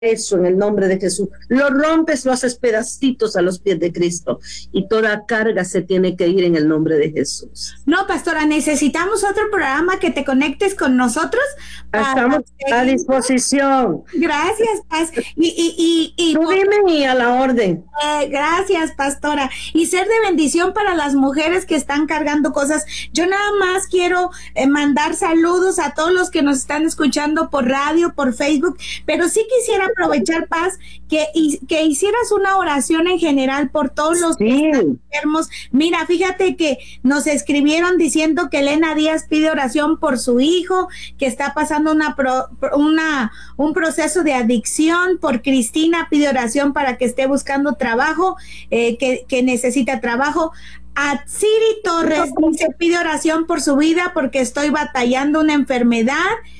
eso en el nombre de Jesús. Lo rompes, lo haces pedacitos a los pies de Cristo y toda carga se tiene que ir en el nombre de Jesús. No, pastora, necesitamos otro programa que te conectes con nosotros. Estamos a disposición. Gracias, Paz. Tú dime y a la orden. Gracias, pastora. Y ser de bendición para las mujeres que están cargando cosas. Yo nada más quiero mandar saludos a todos los que nos están escuchando por radio, por Facebook, pero sí quisiera aprovechar, Paz, que hicieras una oración en general por todos los que están enfermos. Mira, fíjate que nos escribieron diciendo que Elena Díaz pide oración por su hijo, que está pasando un proceso de adicción. Por Cristina pide oración para que esté buscando trabajo, que necesita trabajo. A Siri Torres dice, pide oración por su vida porque estoy batallando una enfermedad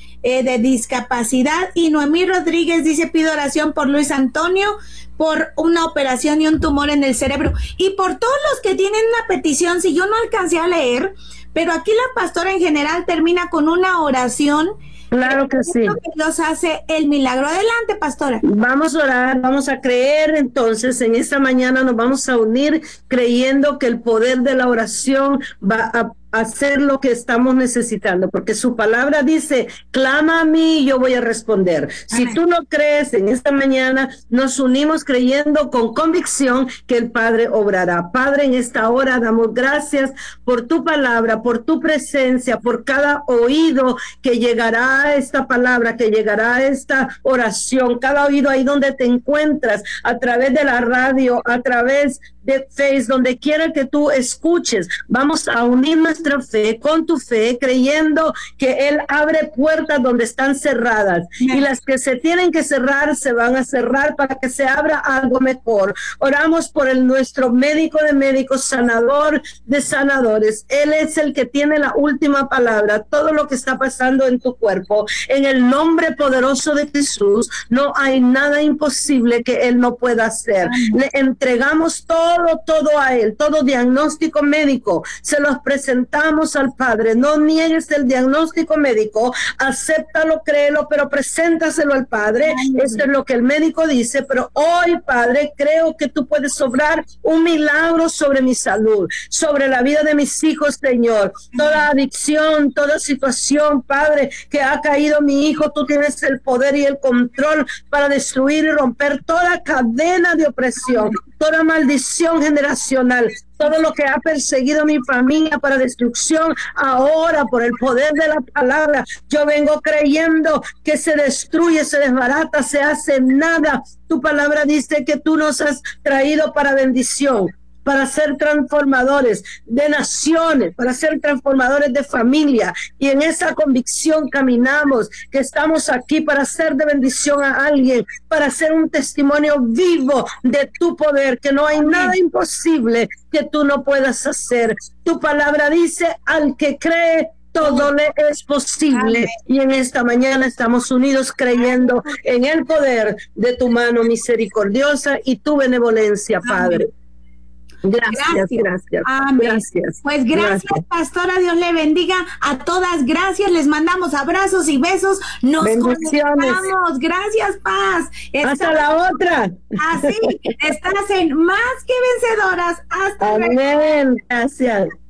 de discapacidad. Y Noemí Rodríguez dice, pido oración por Luis Antonio por una operación y un tumor en el cerebro. Y por todos los que tienen una petición, si yo no alcancé a leer, pero aquí la pastora en general termina con una oración. Claro que sí. Que Dios hace el milagro. Adelante, pastora. Vamos a orar, vamos a creer. Entonces, en esta mañana nos vamos a unir creyendo que el poder de la oración va a hacer lo que estamos necesitando, porque su palabra dice, clama a mí y yo voy a responder. Amén. Si tú no crees, en esta mañana nos unimos creyendo con convicción que el Padre obrará. Padre, en esta hora damos gracias por tu palabra, por tu presencia, por cada oído que llegará a esta palabra, que llegará a esta oración, cada oído ahí donde te encuentras, a través de la radio, a través de Facebook, donde quiera que tú escuches. Vamos a unir nuestra fe con tu fe, creyendo que Él abre puertas donde están cerradas. Y las que se tienen que cerrar, se van a cerrar para que se abra algo mejor. Oramos por nuestro médico de médicos, sanador de sanadores. Él es el que tiene la última palabra. Todo lo que está pasando en tu cuerpo, en el nombre poderoso de Jesús, no hay nada imposible que Él no pueda hacer. Le entregamos todo a Él, todo diagnóstico médico, se los presentamos al Padre. No niegues el diagnóstico médico, acéptalo, créelo, pero preséntaselo al Padre. Esto es lo que el médico dice, pero hoy, Padre, creo que tú puedes obrar un milagro sobre mi salud, sobre la vida de mis hijos, Señor. Toda adicción, toda situación, Padre, que ha caído mi hijo, tú tienes el poder y el control para destruir y romper toda cadena de opresión, toda maldición generacional, todo lo que ha perseguido mi familia para destrucción. Ahora, por el poder de la palabra, yo vengo creyendo que se destruye, se desbarata, se hace nada. Tu palabra dice que tú nos has traído para bendición, para ser transformadores de naciones, para ser transformadores de familia, y en esa convicción caminamos, que estamos aquí para ser de bendición a alguien, para ser un testimonio vivo de tu poder, que no hay nada imposible que tú no puedas hacer. Tu palabra dice, al que cree, todo le es posible. Amén. Y en esta mañana estamos unidos creyendo en el poder de tu mano misericordiosa y tu benevolencia, Padre. Gracias. Amén. Gracias. Pues gracias, pastora. Dios le bendiga a todas. Gracias. Les mandamos abrazos y besos. Nos conectamos. Gracias, Paz. Hasta la otra. Así, estás en Más que Vencedoras. Hasta luego. Amén. Gracias.